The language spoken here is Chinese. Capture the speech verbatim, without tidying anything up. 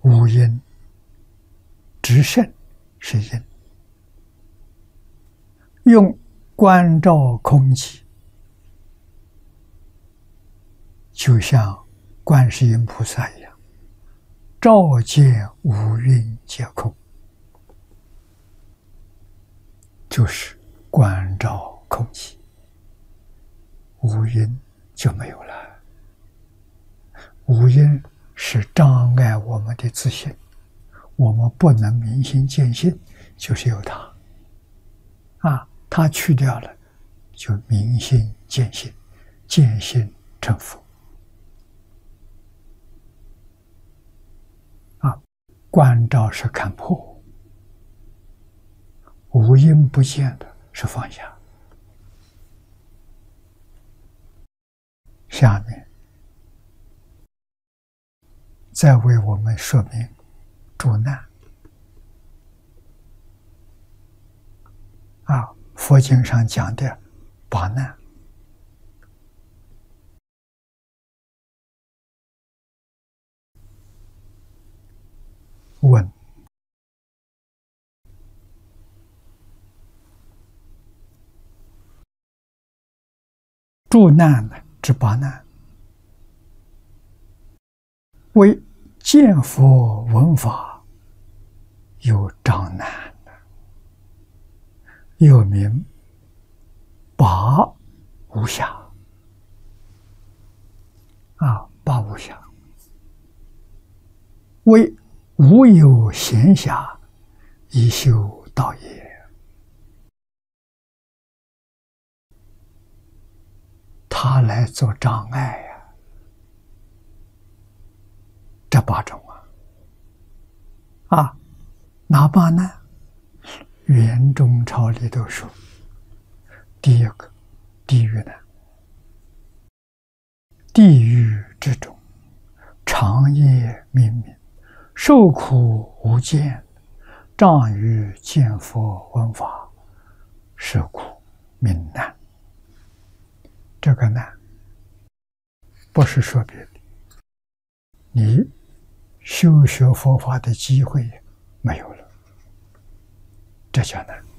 无因直胜是因，用观照空寂，就像观世音菩萨一样，照见五蕴皆空，就是观照空寂，五蕴就没有了。五蕴是障碍我们的自信，我们不能明心见性，就是有它啊，它去掉了，就明心见性，见性成佛啊。观照是看破，无因不见的是放下。下面再为我们说明诸难啊，佛经上讲的八难。问：诸难呢？之八难，为见佛闻法有障难，又名八无暇啊，八无暇，为无有闲暇以修道业。他来做障碍呀、啊，这八种啊，啊，哪八难？圆中钞里头说，第一个地狱难，地狱之中，长夜冥冥，受苦无间，障于见佛闻法，是苦名难。这个难不是说别的，你修学佛法的机会没有了，这叫难。